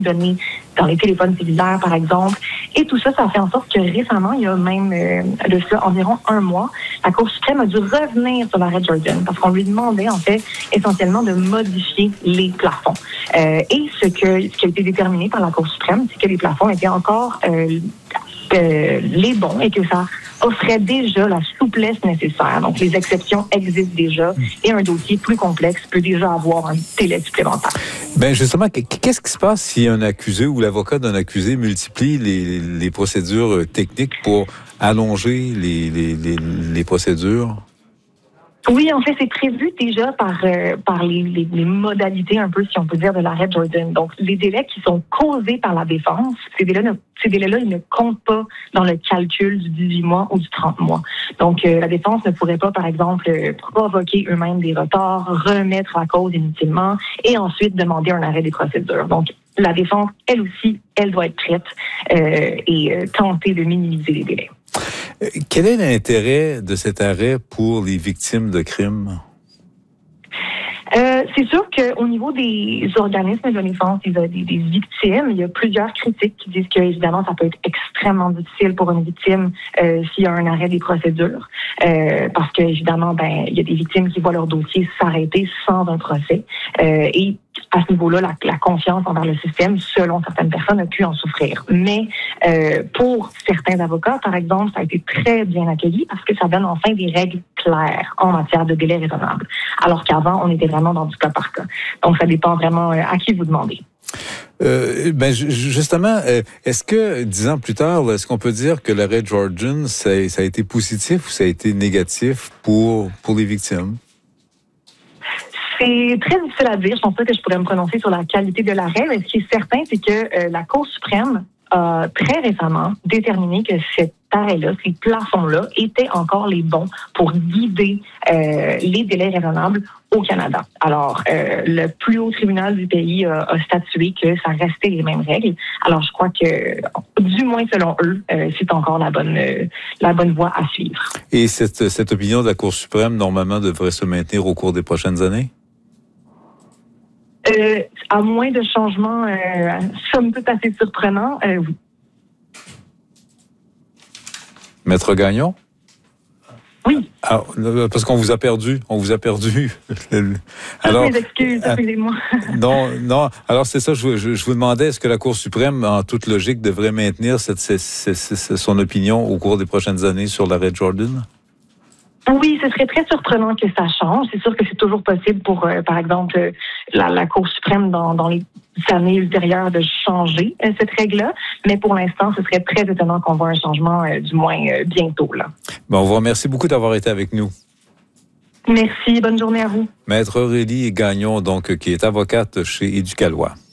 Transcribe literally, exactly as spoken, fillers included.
données dans les téléphones cellulaires, par exemple. Et tout ça, ça fait en sorte que récemment, il y a même euh, de ça environ un mois, la Cour suprême a dû revenir sur l'arrêt Jordan parce qu'on lui demandait, en fait, essentiellement de modifier les plafonds. Euh, et ce, que, ce qui a été déterminé par la Cour suprême, c'est que les plafonds étaient encore euh, euh, les bons et que ça offrait déjà la souplesse nécessaire. Donc, les exceptions existent déjà et un dossier plus complexe peut déjà avoir un délai supplémentaire. Bien, justement, qu'est-ce qui se passe si un accusé ou l'avocat d'un accusé multiplie les, les procédures techniques pour allonger les, les, les, les procédures? Oui, en fait, c'est prévu déjà par euh, par les, les, les modalités, un peu, si on peut dire, de l'arrêt Jordan. Donc, les délais qui sont causés par la défense, ces délais-là, ces délais-là, ils ne comptent pas dans le calcul du dix-huit mois ou du trente mois. Donc, euh, la défense ne pourrait pas, par exemple, euh, provoquer eux-mêmes des retards, remettre la cause inutilement et ensuite demander un arrêt des procédures. Donc, la défense, elle aussi, elle doit être prête euh, et euh, tenter de minimiser les délais. Quel est l'intérêt de cet arrêt pour les victimes de crimes? Euh, c'est sûr qu'au niveau des organismes de défense des, des, des victimes, il y a plusieurs critiques qui disent que, évidemment, ça peut être extrêmement difficile pour une victime euh, s'il y a un arrêt des procédures. Euh, parce que, évidemment, ben, il y a des victimes qui voient leur dossier s'arrêter sans un procès. Euh, et à ce niveau-là, la, la confiance envers le système, selon certaines personnes, a pu en souffrir. Mais euh, pour certains avocats, par exemple, ça a été très bien accueilli parce que ça donne enfin des règles claires en matière de délai raisonnable. Alors qu'avant, on était vraiment dans du cas par cas. Donc, ça dépend vraiment à qui vous demandez. Euh, ben justement, est-ce que, dix ans plus tard, est-ce qu'on peut dire que l'arrêt Jordan, ça, ça a été positif ou ça a été négatif pour, pour les victimes? C'est très difficile à dire. Je pense pas que je pourrais me prononcer sur la qualité de l'arrêt, mais ce qui est certain, c'est que euh, la Cour suprême a très récemment déterminé que cet arrêt-là, ces plafonds-là, étaient encore les bons pour guider euh, les délais raisonnables au Canada. Alors, euh, le plus haut tribunal du pays a, a statué que ça restait les mêmes règles. Alors, je crois que, du moins selon eux, euh, c'est encore la bonne euh, la bonne voie à suivre. Et cette, cette opinion de la Cour suprême, normalement, devrait se maintenir au cours des prochaines années? Euh, à moins de changements, euh, somme toute assez surprenants, euh, oui. Maître Gagnon? Oui. Ah, parce qu'on vous a perdu, on vous a perdu. Alors, toutes mes excuses, excusez-moi. Non, non. Alors c'est ça, je, je, je vous demandais, est-ce que la Cour suprême, en toute logique, devrait maintenir cette, cette, cette, cette, son opinion au cours des prochaines années sur l'arrêt Jordan? Oui, ce serait très surprenant que ça change. C'est sûr que c'est toujours possible pour, euh, par exemple, euh, la, la Cour suprême dans, dans les années ultérieures de changer euh, cette règle-là. Mais pour l'instant, ce serait très étonnant qu'on voit un changement, euh, du moins euh, bientôt, là. Bon, on vous remercie beaucoup d'avoir été avec nous. Merci. Bonne journée à vous. Maître Aurélie Gagnon, donc, qui est avocate chez Éducalois.